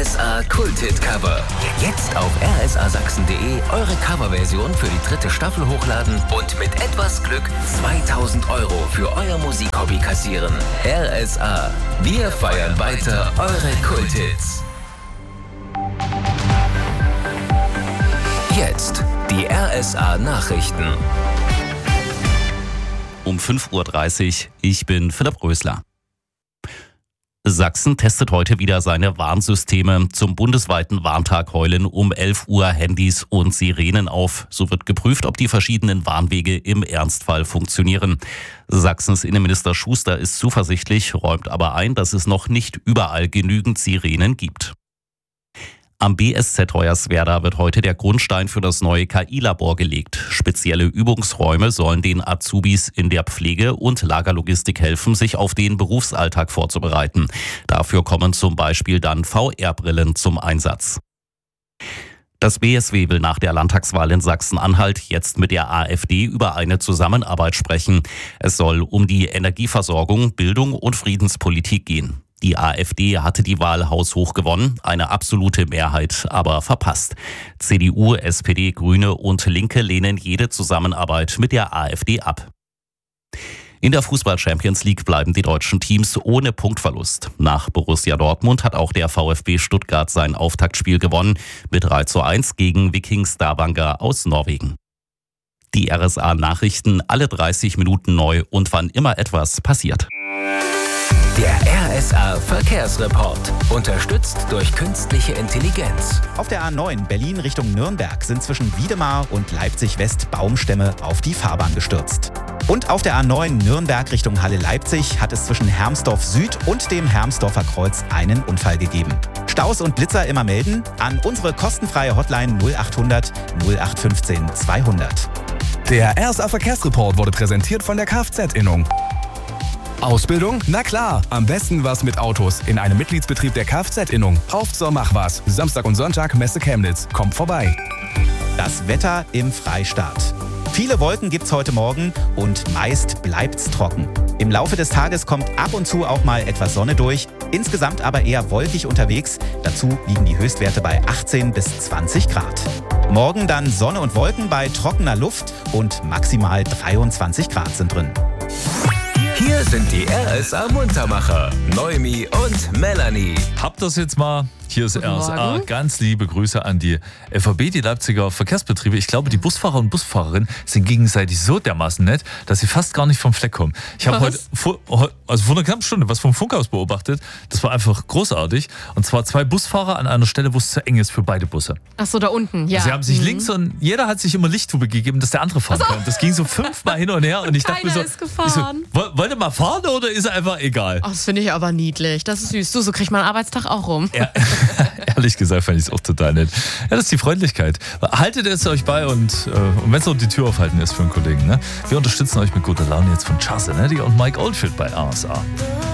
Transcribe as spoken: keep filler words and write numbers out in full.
S A Kulthit-Cover. Jetzt auf r s a sachsen punkt d e eure Coverversion für die dritte Staffel hochladen und mit etwas Glück zweitausend Euro für euer Musikhobby kassieren. R S A. Wir feiern weiter eure Kulthits. Jetzt die R S A Nachrichten. Um fünf Uhr dreißig, ich bin Philipp Rösler. Sachsen testet heute wieder seine Warnsysteme. Zum bundesweiten Warntag heulen um elf Uhr Handys und Sirenen auf. So wird geprüft, ob die verschiedenen Warnwege im Ernstfall funktionieren. Sachsens Innenminister Schuster ist zuversichtlich, räumt aber ein, dass es noch nicht überall genügend Sirenen gibt. Am B S Z Hoyerswerda wird heute der Grundstein für das neue K I-Labor gelegt. Spezielle Übungsräume sollen den Azubis in der Pflege und Lagerlogistik helfen, sich auf den Berufsalltag vorzubereiten. Dafür kommen zum Beispiel dann V R-Brillen zum Einsatz. Das B S W will nach der Landtagswahl in Sachsen-Anhalt jetzt mit der AfD über eine Zusammenarbeit sprechen. Es soll um die Energieversorgung, Bildung und Friedenspolitik gehen. Die AfD hatte die Wahl haushoch gewonnen, eine absolute Mehrheit aber verpasst. C D U, S P D, Grüne und Linke lehnen jede Zusammenarbeit mit der AfD ab. In der Fußball-Champions League bleiben die deutschen Teams ohne Punktverlust. Nach Borussia Dortmund hat auch der VfB Stuttgart sein Auftaktspiel gewonnen mit drei zu eins gegen Viking Stavanger aus Norwegen. Die R S A-Nachrichten alle dreißig Minuten neu und wann immer etwas passiert. Der R S A Verkehrsreport. Unterstützt durch künstliche Intelligenz. Auf der A neun Berlin Richtung Nürnberg sind zwischen Wiedemar und Leipzig-West Baumstämme auf die Fahrbahn gestürzt. Und auf der A neun Nürnberg Richtung Halle-Leipzig hat es zwischen Hermsdorf Süd und dem Hermsdorfer Kreuz einen Unfall gegeben. Staus und Blitzer immer melden an unsere kostenfreie Hotline null achthundert null acht fünfzehn zweihundert. Der R S A Verkehrsreport wurde präsentiert von der Kfz-Innung. Ausbildung? Na klar, am besten was mit Autos in einem Mitgliedsbetrieb der Kfz-Innung. Auf zur Machwas. Samstag und Sonntag Messe Chemnitz. Kommt vorbei. Das Wetter im Freistaat. Viele Wolken gibt's heute Morgen und meist bleibt's trocken. Im Laufe des Tages kommt ab und zu auch mal etwas Sonne durch, insgesamt aber eher wolkig unterwegs. Dazu liegen die Höchstwerte bei achtzehn bis zwanzig Grad. Morgen dann Sonne und Wolken bei trockener Luft und maximal dreiundzwanzig Grad sind drin. Hier sind die R S A Muntermacher, Noemi und Melanie. Habt das jetzt mal. Hier ist R S A. Ganz liebe Grüße an die F A B, die Leipziger Verkehrsbetriebe. Ich glaube, die Busfahrer und Busfahrerinnen sind gegenseitig so dermaßen nett, dass sie fast gar nicht vom Fleck kommen. Ich habe heute, vor, also vor einer knappen Stunde, was vom Funkhaus beobachtet. Das war einfach großartig. Und zwar zwei Busfahrer an einer Stelle, wo es zu eng ist für beide Busse. Ach so, da unten, ja. Sie haben sich mhm. links und jeder hat sich immer Lichttube gegeben, dass der andere fahren kann. Das ging so fünfmal hin und her. Und ich Keiner dachte mir so, ist gefahren. Ich so, wollt ihr mal fahren oder ist einfach egal? Ach, das finde ich aber niedlich. Das ist süß. Du, so kriegt man einen Arbeitstag auch rum. Ja. Ehrlich gesagt fand ich es auch total nett. Ja, das ist die Freundlichkeit. Haltet es euch bei und, äh, und wenn es noch die Tür aufhalten ist für einen Kollegen. Ne? Wir unterstützen euch mit guter Laune jetzt von Chassenetti und Mike Oldfield bei R S A.